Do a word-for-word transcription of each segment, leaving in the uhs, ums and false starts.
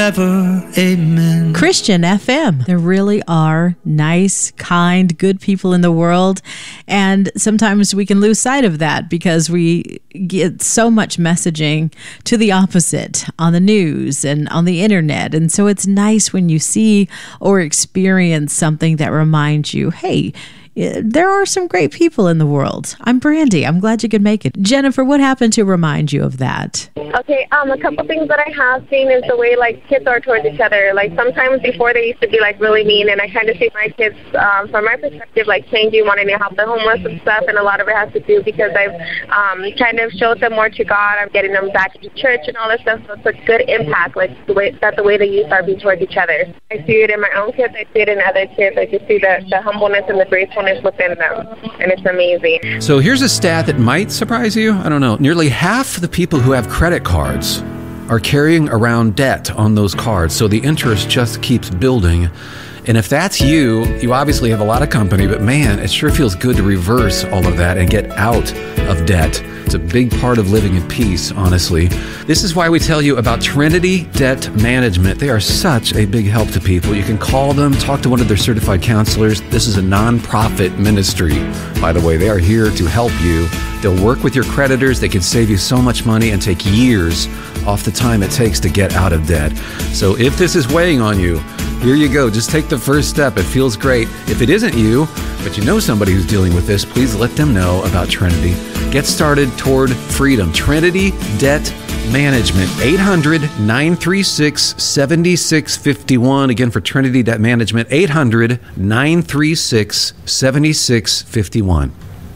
forever. Amen. Christian F M. There really are nice, kind, good people in the world. And sometimes we can lose sight of that because we get so much messaging to the opposite on the news and on the internet. And so it's nice when you see or experience something that reminds you, hey, there are some great people in the world. I'm Brandy. I'm glad you could make it. Jennifer, what happened to remind you of that? Okay, um, a couple things that I have seen is the way, like, kids are towards each other. Like, sometimes before they used to be, like, really mean, and I kind of see my kids, um, from my perspective, like, changing, wanting to help the homeless and stuff, and a lot of it has to do because I've um, kind of showed them more to God. I'm getting them back to church and all this stuff, so it's a good impact, like, the way that the way the youth are being towards each other. I see it in my own kids. I see it in other kids. I just see the, the humbleness and the gracefulness within them, and it's amazing. So here's a stat that might surprise you. I don't know. Nearly half the people who have credit cards are carrying around debt on those cards, so the interest just keeps building. And if that's you, you obviously have a lot of company, but man, it sure feels good to reverse all of that and get out of debt. It's a big part of living in peace, honestly. This is why we tell you about Trinity Debt Management. They are such a big help to people. You can call them, talk to one of their certified counselors. This is a nonprofit ministry, by the way. They are here to help you. They'll work with your creditors. They can save you so much money and take years off the time it takes to get out of debt. So if this is weighing on you, here you go. Just take the first step. It feels great. If it isn't you, but you know somebody who's dealing with this, please let them know about Trinity. Get started toward freedom. Trinity Debt Management, eight hundred, nine three six, seven six five one. Again, for Trinity Debt Management, eight hundred, nine three six, seven six five one.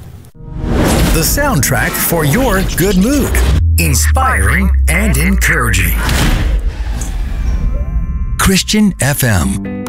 The soundtrack for your good mood. Inspiring and encouraging. Christian F M.